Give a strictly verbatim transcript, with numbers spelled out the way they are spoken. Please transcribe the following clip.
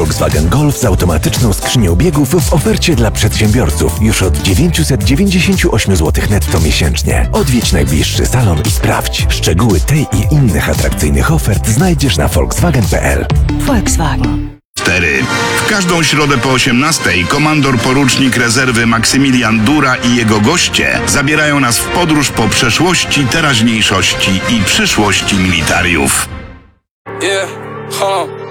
Volkswagen Golf z automatyczną skrzynią biegów w ofercie dla przedsiębiorców już od dziewięćset dziewięćdziesiąt osiem złotych netto miesięcznie. Odwiedź najbliższy salon i sprawdź. Szczegóły tej i innych atrakcyjnych ofert znajdziesz na volkswagen kropka p l. Volkswagen. cztery. W każdą środę po osiemnastej komandor porucznik rezerwy Maksymilian Dura i jego goście zabierają nas w podróż po przeszłości, teraźniejszości i przyszłości militariów. Yeah, hold on.